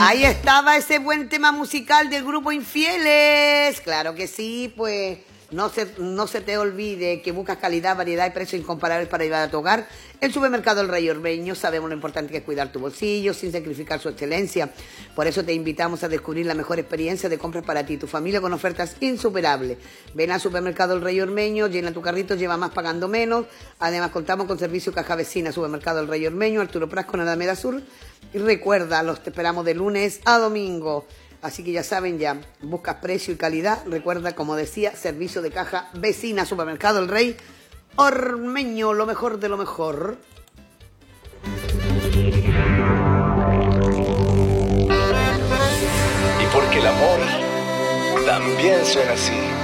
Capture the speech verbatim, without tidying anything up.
Ahí estaba ese buen tema musical del grupo Infieles. Claro que sí, pues no se, no se te olvide que buscas calidad, variedad y precios incomparables para llevar a tu hogar. El supermercado El Rey Ormeño, sabemos lo importante que es cuidar tu bolsillo sin sacrificar su excelencia. Por eso te invitamos a descubrir la mejor experiencia de compras para ti y tu familia con ofertas insuperables. Ven al supermercado El Rey Ormeño, llena tu carrito, lleva más pagando menos. Además contamos con servicio caja vecina, supermercado El Rey Ormeño, Arturo Pras con Alameda Sur. Y recuerda, los te esperamos de lunes a domingo. Así que ya saben, ya buscas precio y calidad. Recuerda, como decía, servicio de caja vecina, supermercado El Rey Ormeño, lo mejor de lo mejor. Y porque el amor también suena así.